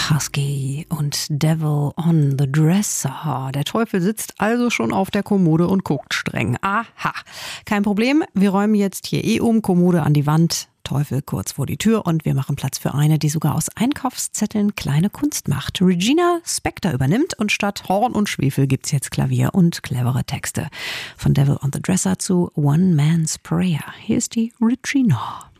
Husky und Devil on the Dresser. Der Teufel sitzt also schon auf der Kommode und guckt streng. Aha, kein Problem, wir räumen jetzt hier um, Kommode an die Wand, Teufel kurz vor die Tür und wir machen Platz für eine, die sogar aus Einkaufszetteln kleine Kunst macht. Regina Spektor übernimmt und statt Horn und Schwefel gibt's jetzt Klavier und clevere Texte. Von Devil on the Dresser zu One Man's Prayer. Hier ist die Regina.